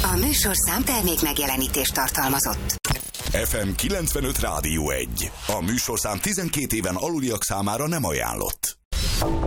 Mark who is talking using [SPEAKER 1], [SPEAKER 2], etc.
[SPEAKER 1] A műsorszám termék megjelenítést tartalmazott.
[SPEAKER 2] FM 95 Rádió 1. A műsorszám 12 éven aluliak számára nem ajánlott.